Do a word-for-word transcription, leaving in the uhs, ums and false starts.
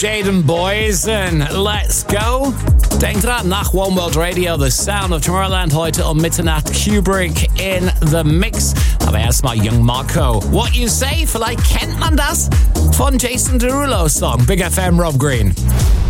Jaden Boys and Let's Go. Denkt dran, nach One World Radio, The Sound of Tomorrowland, heute um Mitternacht Kubrick in the Mix. Aber erstmal Young Marco. What You Say, vielleicht kennt man das von Jason Derulo's Song. Big F M, Rob Green.